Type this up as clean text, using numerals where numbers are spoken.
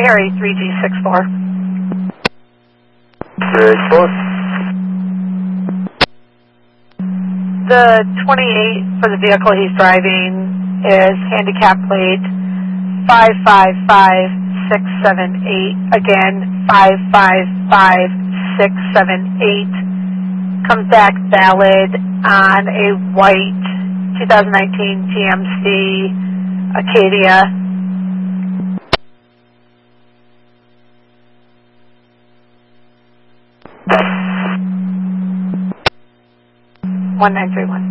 Harry 3G64. Good, both. The 28 for the vehicle he's driving is handicap plate 555678. Again, 555678. Comes back valid on a white 2019 GMC Acadia. 1931.